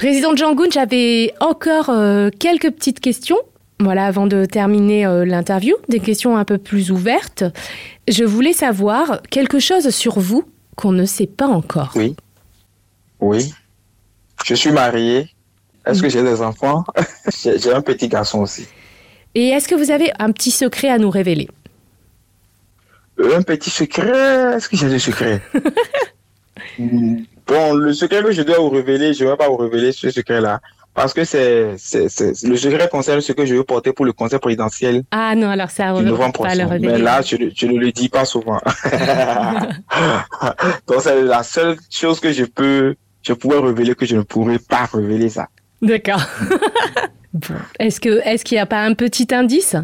Président Jangoon, j'avais encore quelques petites questions. Voilà, avant de terminer l'interview, des questions un peu plus ouvertes. Je voulais savoir quelque chose sur vous qu'on ne sait pas encore. Oui. Je suis marié. Est-ce que j'ai des enfants? J'ai un petit garçon aussi. Et est-ce que vous avez un petit secret à nous révéler? Un petit secret? Est-ce que j'ai des secrets? Bon, le secret que je dois vous révéler, je ne vais pas vous révéler ce secret-là. Parce que le secret concerne ce que je veux porter pour le conseil présidentiel. Ah non, alors ça, du novembre pas le prochain. révéler. Mais là, je ne le dis pas souvent. Donc, c'est la seule chose que je pourrais révéler que je ne pourrais pas révéler ça. D'accord. Bon. Est-ce qu'il n'y a pas un petit indice?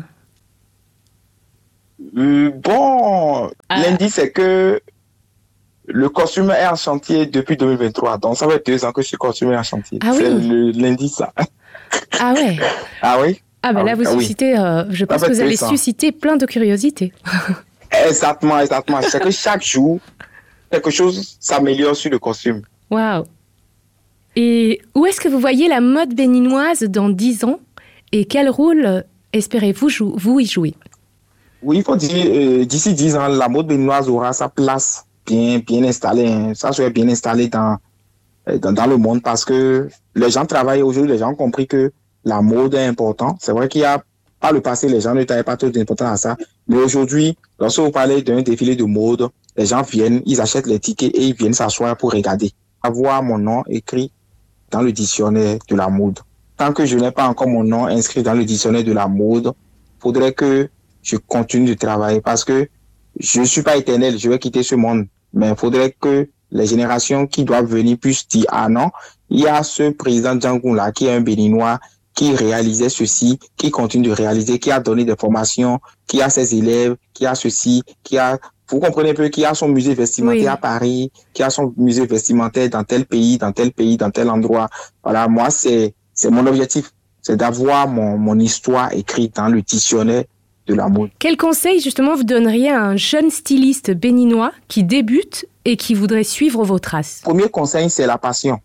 L'indice, c'est que le costume est en chantier depuis 2023. Donc, ça fait 2 ans que ce costume est en chantier. Ah oui. C'est l'indice, ça. Ah ouais. Ah oui? Ah ben là, vous suscitez, je pense que vous allez susciter plein de curiosité. Exactement. C'est que chaque jour, quelque chose s'améliore sur le costume. Waouh. Et où est-ce que vous voyez la mode béninoise dans 10 ans? Et quel rôle espérez-vous vous y jouer? Oui, il faut dire, d'ici 10 ans, la mode béninoise aura sa place bien installée. Hein. Ça serait bien installé dans le monde parce que les gens travaillent aujourd'hui, les gens ont compris que la mode est importante. C'est vrai qu'il y a, par le passé, les gens ne t'avaient pas trop d'importance à ça. Mais aujourd'hui, lorsque vous parlez d'un défilé de mode, les gens viennent, ils achètent les tickets et ils viennent s'asseoir pour regarder. Avoir mon nom écrit dans le dictionnaire de la mode. Tant que je n'ai pas encore mon nom inscrit dans le dictionnaire de la mode, faudrait que je continue de travailler parce que je ne suis pas éternel, je vais quitter ce monde. Mais il faudrait que les générations qui doivent venir puissent dire, ah non, il y a ce président Jangoon là qui est un Béninois, qui réalisait ceci, qui continue de réaliser, qui a donné des formations, qui a ses élèves, qui a ceci, vous comprenez un peu, qui a son musée vestimentaire à Paris, qui a son musée vestimentaire dans tel pays, dans tel endroit. Voilà, moi, c'est mon objectif. C'est d'avoir mon histoire écrite dans le dictionnaire de la mode. Quel conseil, justement, vous donneriez à un jeune styliste béninois qui débute et qui voudrait suivre vos traces? Le premier conseil, c'est la passion.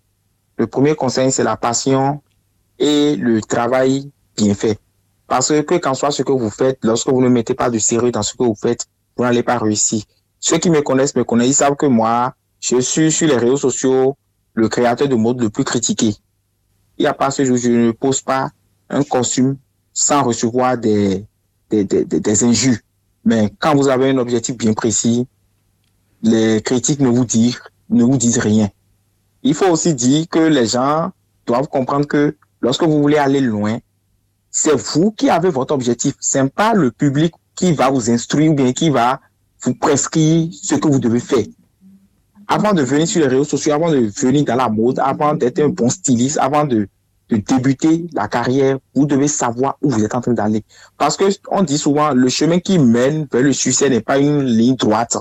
Et le travail bien fait. Parce que quand soit ce que vous faites, lorsque vous ne mettez pas de sérieux dans ce que vous faites, vous n'allez pas réussir. Ceux qui me connaissent, ils savent que moi, je suis sur les réseaux sociaux le créateur de mode le plus critiqué. Il n'y a pas ce jour, je ne pose pas un costume sans recevoir des injures. Mais quand vous avez un objectif bien précis, les critiques ne vous disent rien. Il faut aussi dire que les gens doivent comprendre que lorsque vous voulez aller loin, c'est vous qui avez votre objectif. C'est pas le public qui va vous instruire ou bien qui va vous prescrire ce que vous devez faire. Avant de venir sur les réseaux sociaux, avant de venir dans la mode, avant d'être un bon styliste, avant de débuter la carrière, vous devez savoir où vous êtes en train d'aller. Parce que on dit souvent, le chemin qui mène vers le succès n'est pas une ligne droite.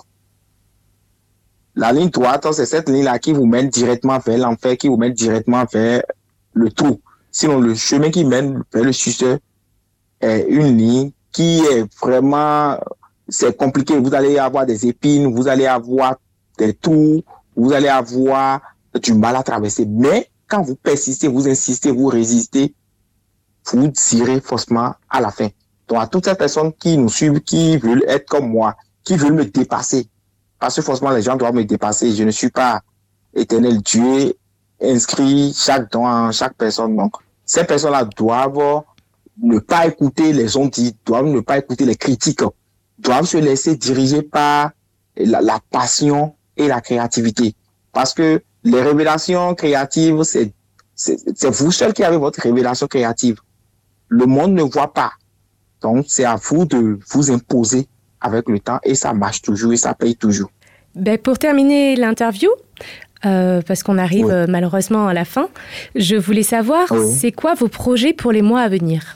La ligne droite, c'est cette ligne-là qui vous mène directement vers l'enfer, qui vous mène directement vers le trou. Sinon, le chemin qui mène vers le succès est une ligne qui est vraiment, c'est compliqué. Vous allez avoir des épines, vous allez avoir des trous, vous allez avoir du mal à traverser. Mais quand vous persistez, vous insistez, vous résistez, vous tirez forcément à la fin. Donc, à toutes ces personnes qui nous suivent, qui veulent être comme moi, qui veulent me dépasser, parce que forcément, les gens doivent me dépasser. Je ne suis pas éternel. Dieu inscrit chaque don en chaque personne. Donc, ces personnes-là doivent ne pas écouter les on-dit, doivent ne pas écouter les critiques, doivent se laisser diriger par la passion et la créativité. Parce que les révélations créatives, c'est vous seul qui avez votre révélation créative. Le monde ne voit pas. Donc, c'est à vous de vous imposer avec le temps et ça marche toujours et ça paye toujours. Ben, pour terminer l'interview, parce qu'on arrive malheureusement à la fin, je voulais savoir, c'est quoi vos projets pour les mois à venir?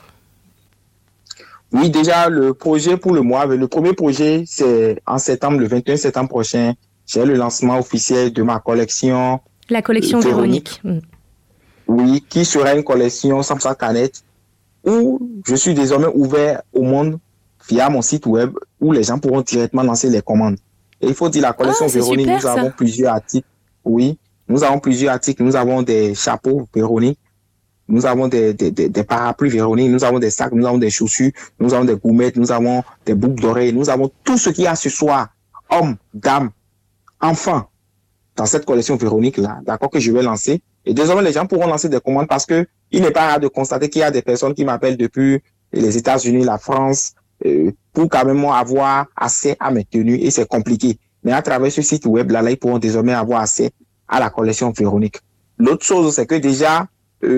Oui, déjà, le projet pour le premier projet, c'est en septembre, le 21 septembre prochain, j'ai le lancement officiel de ma collection. La collection Véronique. Oui, qui sera une collection 100% canettes, où je suis désormais ouvert au monde via mon site web, où les gens pourront directement lancer les commandes. Et il faut dire, la collection Véronique, super, nous avons plusieurs articles. Oui, Nous avons plusieurs articles. Nous avons des chapeaux Véronique. Nous avons des parapluies Véronique. Nous avons des sacs. Nous avons des chaussures. Nous avons des gommettes. Nous avons des boucles d'oreilles. Nous avons tout ce qu'il y a ce soir. Hommes, dames, enfants. Dans cette collection Véronique-là, d'accord, que je vais lancer. Et désormais, les gens pourront lancer des commandes parce que il n'est pas rare de constater qu'il y a des personnes qui m'appellent depuis les États-Unis, la France, pour quand même avoir accès à mes tenues et c'est compliqué. Mais à travers ce site web-là, ils pourront désormais avoir accès à la collection Véronique. L'autre chose, c'est que déjà,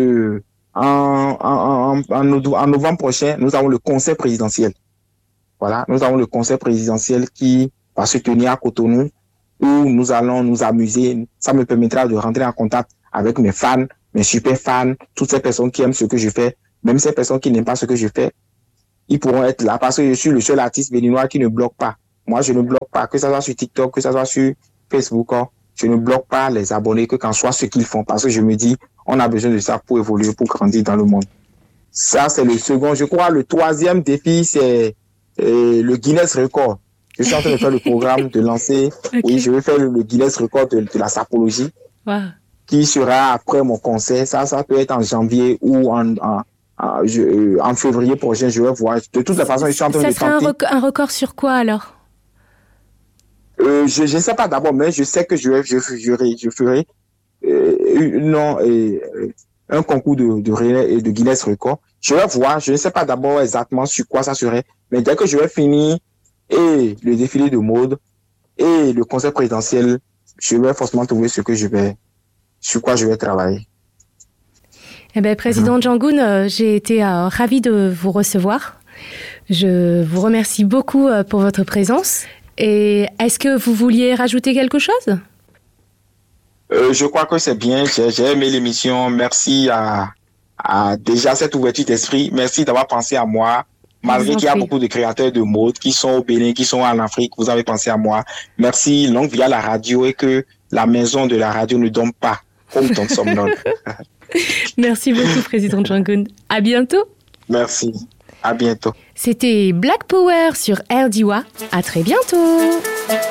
en novembre prochain, nous avons le conseil présidentiel. Voilà, nous avons le conseil présidentiel qui va se tenir à Cotonou, où nous allons nous amuser. Ça me permettra de rentrer en contact avec mes fans, mes super fans, toutes ces personnes qui aiment ce que je fais, même ces personnes qui n'aiment pas ce que je fais, ils pourront être là parce que je suis le seul artiste béninois qui ne bloque pas. Moi, je ne bloque pas, que ça soit sur TikTok, que ça soit sur Facebook, je ne bloque pas les abonnés, que qu'en soit ce qu'ils font, parce que je me dis, on a besoin de ça pour évoluer, pour grandir dans le monde. Ça, c'est le second. Je crois le troisième défi, c'est le Guinness Record. Je suis en train de faire le programme de lancer. Okay. Oui, je vais faire le Guinness Record de la sapologie, qui sera après mon concert. Ça peut être en janvier ou en février prochain. Je vais voir. De toute façon, je suis en train de tenter. Ça sera un record sur quoi alors? Je ne sais pas d'abord, mais je sais que je ferai un concours de Guinness Record. Je vais voir. Je ne sais pas d'abord exactement sur quoi ça serait, mais dès que je vais finir et le défilé de mode et le conseil présidentiel, je vais forcément trouver sur quoi je vais travailler. Eh bien, Président Djangoun, j'ai été ravie de vous recevoir. Je vous remercie beaucoup pour votre présence. Et est-ce que vous vouliez rajouter quelque chose? Je crois que c'est bien. J'ai aimé l'émission. Merci à déjà cette ouverture d'esprit. Merci d'avoir pensé à moi. Malgré qu'il y a beaucoup de créateurs de mode qui sont au Bénin, qui sont en Afrique, vous avez pensé à moi. Merci, longue vie à la radio et que la maison de la radio ne dorme pas comme ton somnol. Merci beaucoup, Président Djangoun. À bientôt. Merci. À bientôt. C'était Black Power sur RDIWA. À très bientôt.